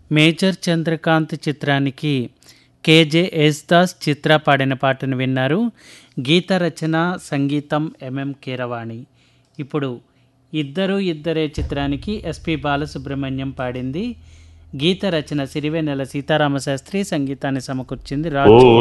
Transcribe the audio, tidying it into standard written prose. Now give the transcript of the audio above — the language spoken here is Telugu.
మేజర్ చంద్రకాంత్ చిత్రానికి కేజే యేసుదాస్ చిత్ర పాడిన పాటను విన్నారు. గీత రచన సంగీతం ఎంఎం కీరవాణి. ఇప్పుడు ఇద్దరే చిత్రానికి ఎస్పి బాలసుబ్రహ్మణ్యం పాడింది. గీత రచన సిరివెన్నెల సీతారామశాస్త్రి, సంగీతాన్ని సమకూర్చింది రాజ్.